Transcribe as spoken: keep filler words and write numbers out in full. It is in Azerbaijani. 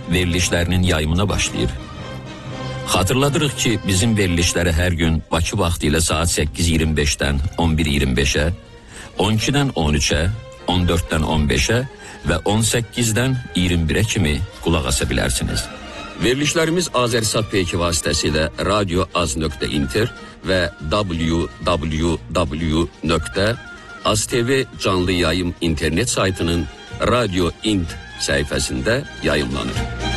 verilişlərinin yayımına başlayır. Xatırladırıq ki, bizim verilişləri hər gün Bakı vaxtı ilə saat səkkiz iyirmi beşdən on bir iyirmi beşə, on ikidən on üçə, on dörddən on beşə və on səkkizdən iyirmi birə kimi qulaq asa bilərsiniz. Verilişlərimiz Azərsat P iki vasitəsilə radio az nöqtə inter və w w w nöqtə az t v canlı yayım internet saytının Radio İnt səhifəsində yayımlanır.